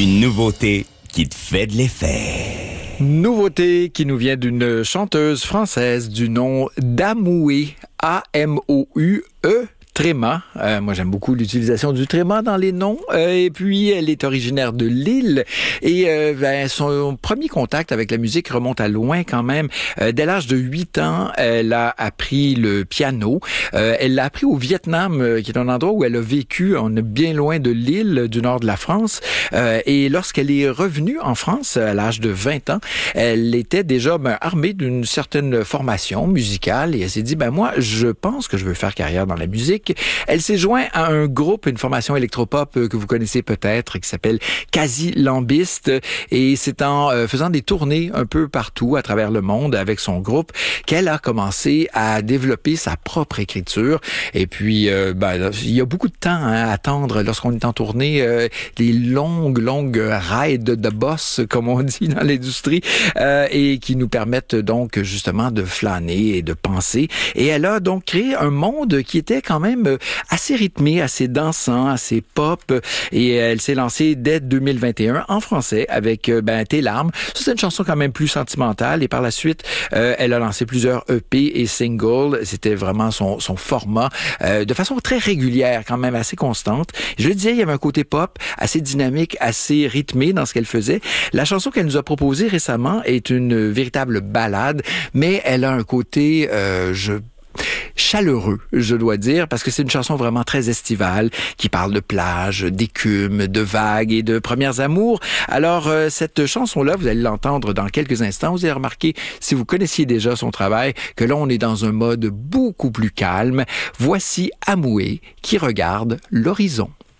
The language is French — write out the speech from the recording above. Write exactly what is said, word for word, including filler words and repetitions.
Une nouveauté qui te fait de l'effet. Nouveauté qui nous vient d'une chanteuse française du nom d'Amoué, A M O U E. Tréma. Euh, moi, j'aime beaucoup l'utilisation du tréma dans les noms. Euh, et puis, elle est originaire de Lille. Et euh, ben, son premier contact avec la musique remonte à loin quand même. Euh, dès l'âge de huit ans, elle a appris le piano. Euh, elle l'a appris au Vietnam, euh, qui est un endroit où elle a vécu. On est bien loin de Lille, du nord de la France. Euh, et lorsqu'elle est revenue en France, à l'âge de vingt ans, elle était déjà ben, armée d'une certaine formation musicale. Et elle s'est dit, ben moi, je pense que je veux faire carrière dans la musique. Elle s'est jointe à un groupe, une formation électropop que vous connaissez peut-être, qui s'appelle Quasi Lambiste. Et c'est en euh, faisant des tournées un peu partout à travers le monde avec son groupe qu'elle a commencé à développer sa propre écriture. Et puis, euh, ben, il y a beaucoup de temps hein, à attendre lorsqu'on est en tournée, euh, des longues, longues rides de boss, comme on dit dans l'industrie, euh, et qui nous permettent donc justement de flâner et de penser. Et elle a donc créé un monde qui était quand même assez rythmé, assez dansant, assez pop. Et elle s'est lancée dès deux mille vingt et un en français avec ben, Tes larmes. Ça, c'est une chanson quand même plus sentimentale. Et par la suite, euh, elle a lancé plusieurs E P et singles. C'était vraiment son, son format euh, de façon très régulière, quand même assez constante. Je le disais, il y avait un côté pop assez dynamique, assez rythmé dans ce qu'elle faisait. La chanson qu'elle nous a proposée récemment est une véritable ballade, mais elle a un côté, euh, je chaleureux, je dois dire, parce que c'est une chanson vraiment très estivale qui parle de plage, d'écume, de vagues et de premières amours. Alors, euh, cette chanson-là, vous allez l'entendre dans quelques instants. Vous allez remarquer, si vous connaissiez déjà son travail, que là, on est dans un mode beaucoup plus calme. Voici Amoué qui regarde l'horizon.